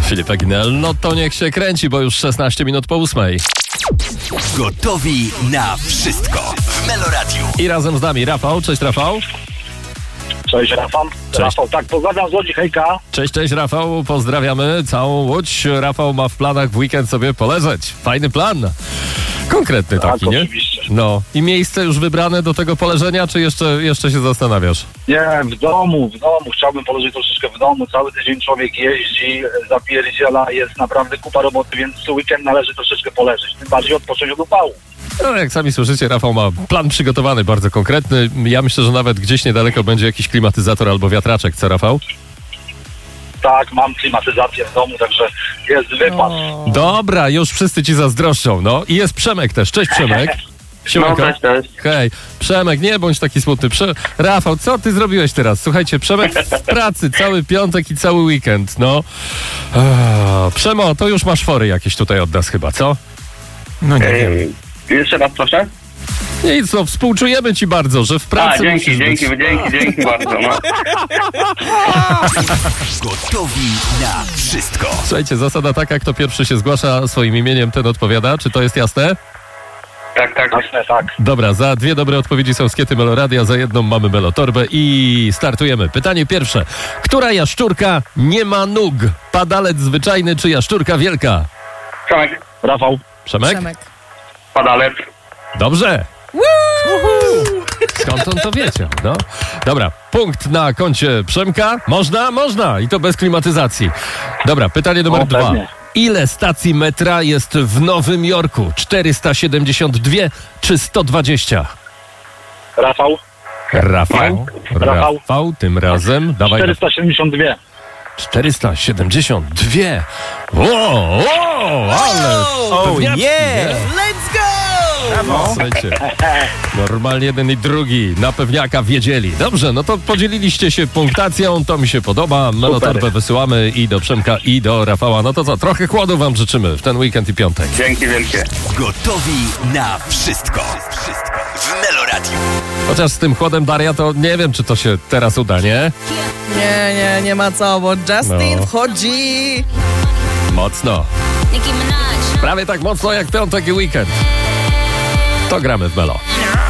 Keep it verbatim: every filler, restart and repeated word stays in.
Filip Eginel, no to niech się kręci, bo już szesnaście minut po ósmej. Gotowi na wszystko w Meloradiu. I razem z nami Rafał. Cześć Rafał. Cześć Rafał. Cześć. Rafał, tak, pozdrawiam z Łodzi, hejka. Cześć, cześć Rafał, pozdrawiamy całą Łódź. Rafał ma w planach w weekend sobie poleżeć. Fajny plan. Konkretny taki, Tak, nie? oczywiście. No. I miejsce już wybrane do tego poleżenia, czy jeszcze, jeszcze się zastanawiasz? Nie, w domu, w domu. Chciałbym położyć troszeczkę w domu. Cały tydzień człowiek jeździ, zapierdziela, jest naprawdę kupa roboty, więc weekend należy troszeczkę poleżeć. Tym bardziej odpocząć od upału. No, jak sami słyszycie, Rafał ma plan przygotowany, bardzo konkretny. Ja myślę, że nawet gdzieś niedaleko będzie jakiś klimatyzator albo wiatraczek. Co, Rafał? Tak, mam klimatyzację w domu, także jest wypas. Dobra, już wszyscy ci zazdroszczą, no. I jest Przemek też. Cześć Przemek. Siemanko. No, cześć, cześć. Hej, Przemek, nie bądź taki smutny. Prze... Rafał, co ty zrobiłeś teraz? Słuchajcie, Przemek w pracy cały piątek i cały weekend, no. Eee, Przemo, to już masz fory jakieś tutaj od nas chyba, co? No nie wiem. Ej, jeszcze raz proszę. Nic, no współczujemy ci bardzo, że w pracy A, dzięki, musisz dzięki, być. dzięki, dzięki bardzo. No. Gotowi na wszystko. Słuchajcie, zasada taka, kto pierwszy się zgłasza swoim imieniem, ten odpowiada. Czy to jest jasne? Tak, tak. Jasne, tak. Dobra, za dwie dobre odpowiedzi są skiety Meloradia, za jedną mamy Melotorbę i startujemy. Pytanie pierwsze. Która jaszczurka nie ma nóg? Padalec zwyczajny czy jaszczurka wielka? Przemek, Rafał, Przemek? Przemek. padalec. Dobrze. Skąd on to wiecie? No. Dobra, punkt na koncie Przemka. Można? Można. I to bez klimatyzacji. Dobra, pytanie numer O, dwa. pewnie. Ile stacji metra jest w Nowym Jorku? czterysta siedemdziesiąt dwa czy sto dwadzieścia? Rafał, Rafał. Rafał. Rafał, tym razem. Dawaj. czterysta siedemdziesiąt dwa. czterysta siedemdziesiąt dwa. Wow, wow, ale pewniaczki, nie? Let's go! No, słuchajcie, normalnie jeden i drugi na pewniaka wiedzieli. Dobrze, no to podzieliliście się punktacją, to mi się podoba. Melotorbę wysyłamy i do Przemka, i do Rafała. No to co, trochę chłodu wam życzymy w ten weekend i piątek. Dzięki wielkie. Gotowi na wszystko. Wszystko w Meloradiu. Chociaż z tym chłodem, Daria, to nie wiem, czy to się teraz uda, nie? Nie, nie, nie ma co, bo Justin No. wchodzi. Mocno. Prawie tak mocno jak piątek i weekend. To gramy w Melo.